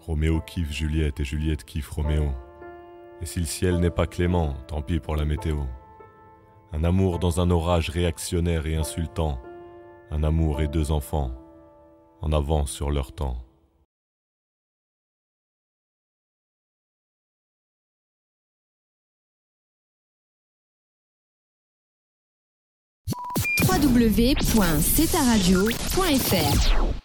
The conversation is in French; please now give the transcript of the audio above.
Roméo kiffe Juliette et Juliette kiffe Roméo. Et si le ciel n'est pas clément, tant pis pour la météo. Un amour dans un orage réactionnaire et insultant. Un amour et deux enfants, en avance sur leur temps. www.cetaradio.fr